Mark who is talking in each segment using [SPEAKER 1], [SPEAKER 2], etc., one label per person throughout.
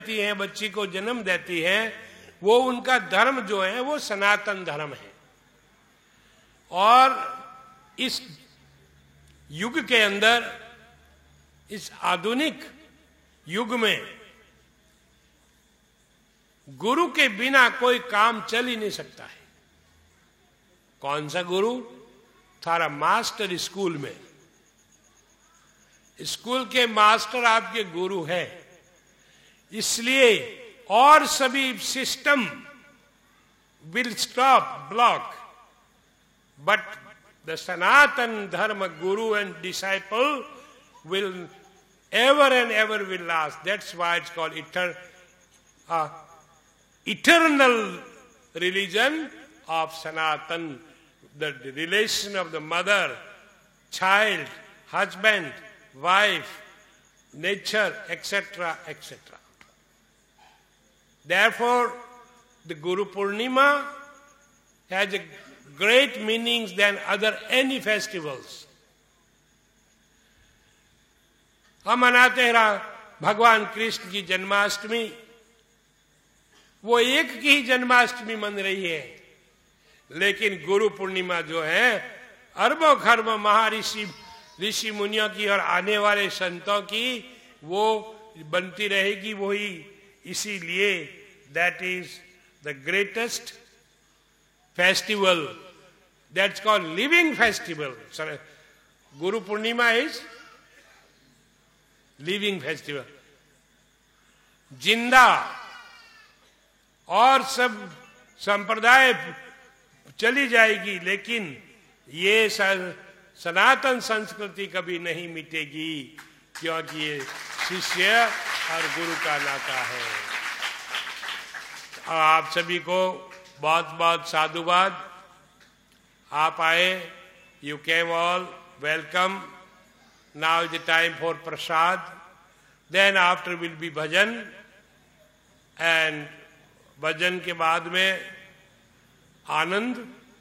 [SPEAKER 1] हैं, बच्ची को जन्म देती हैं, वो उनका धर्म जो है वो सनातन धर्म है। और इस युग के अंदर, इस आधुनिक युग में गुरु के बिना कोई काम चल ही नहीं सकता है। कौन सा गुरु? थारा मास्टर स्कूल में, स्कूल के मास्टर आपके गुरु है। इसलिए और सभी system will stop, block, but the सनातन धर्म गुरु and disciple will ever and ever will last. That's why it's called eternal religion of Sanatan. The relation of the mother, child, husband, wife, nature, etc., etc. Therefore, the Guru Purnima has a great meanings than other any festivals. हम मनाते हैं भगवान कृष्ण की जन्माष्टमी, वो एक की ही जन्माष्टमी मन रही है, लेकिन गुरु पूर्णिमा जो है अरबों खरबों महर्षि ऋषि मुनियों की और आने वाले संतों की वो बनती रहेगी। वही इसीलिए that is the greatest festival, that's called living festival. Guru Purnima is living festival, जिंदा। और सब संप्रदाय चली जाएगी, लेकिन ये सनातन संस्कृति कभी नहीं मिटेगी, क्योंकि ये शिष्य और गुरु का नाता है। आप सभी को बहुत बहुत साधुवाद। आप आए, you came all, welcome. Now is the time for prasad. Then after will be bhajan, and bhajan के बाद में आनंद,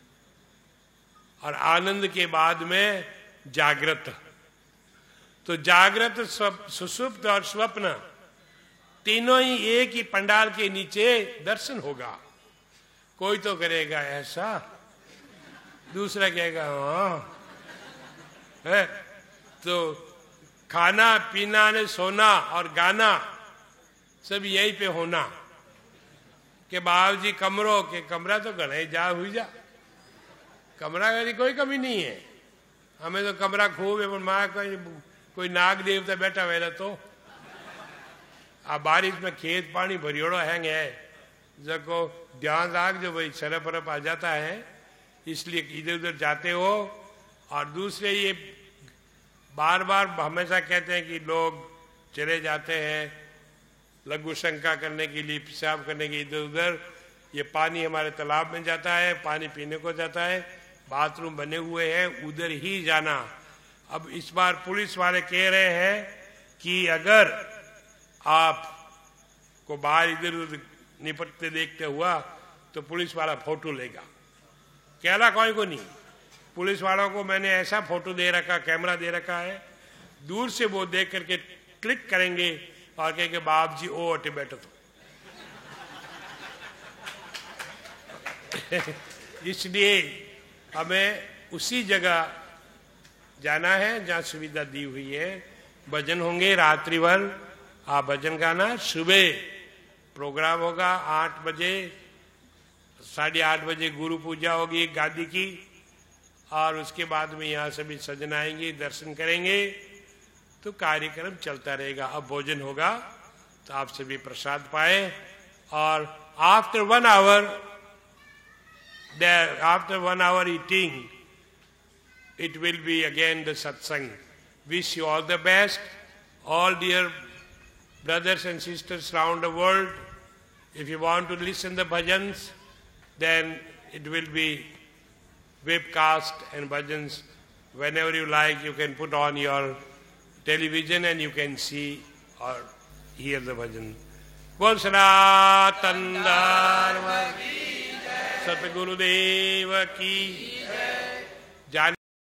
[SPEAKER 1] और आनंद के बाद में जागृत। तो जागृत, सुसुप्त और स्वप्न तीनों ही एक ही पंडाल के नीचे दर्शन होगा। कोई तो करेगा ऐसा, दूसरा कहेगा हाँ है। तो खाना पीना ने सोना और गाना सब यही पे होना के बावजी कमरों के कमरा तो गणे जा हुई जा, कमरा की कोई कमी नहीं है। हमें तो कमरा खूब है, पर माँ कोई नाग देवता बैठा हुआ तो आ बारिश में खेत पानी भरियोड़ो हैंग है, जको ध्यान राख जो भाई सरप रप आ जाता है, इसलिए इधर उधर जाते हो। और दूसरे ये बार बार हमेशा कहते हैं कि लोग चले जाते हैं लघु शंका करने के लिए, पेशाब करने के इधर उधर। ये पानी हमारे तालाब में जाता है, पानी पीने को जाता है, बाथरूम बने हुए हैं, उधर ही जाना। अब इस बार पुलिस वाले कह रहे हैं कि अगर आप को बाहर इधर उधर निपटते देखते हुआ तो पुलिस वाला फोटो लेगा। कहला कोई को नहीं, पुलिस वालों को मैंने ऐसा फोटो दे रखा, कैमरा दे रखा है, दूर से वो देख करके क्लिक करेंगे और कहेंगे बाप जी ओ अटे बैठो। तो इसलिए हमें उसी जगह जाना है जहां सुविधा दी हुई है। भजन होंगे रात्रि भर, आप भजन गाना। सुबह प्रोग्राम होगा 8 बजे, 8:30 बजे गुरु पूजा होगी गादी की, और उसके बाद में यहाँ सभी सजन आएंगे, दर्शन करेंगे, तो कार्यक्रम चलता रहेगा। अब भोजन होगा तो आप सभी प्रसाद पाए। और after 1 hour eating, it will be again the satsang. Wish you all the best, all dear brothers and sisters around the world. If you want to listen the bhajans, then it will be webcast and bhajans. Whenever you like, you can put on your television and you can see or hear the bhajan. Bol Sanatan Dharma Satguru Deva ki